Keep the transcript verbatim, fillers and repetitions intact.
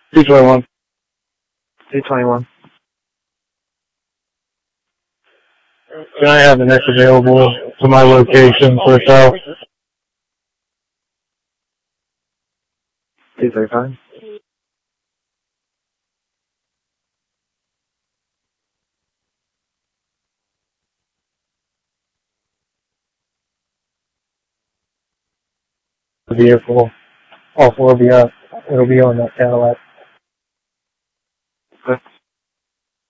two twenty-one. two twenty-one. Can I have the next available to my location for a tow? two thirty-five. The vehicle. Also, will be up. It'll be on that Cadillac. Okay.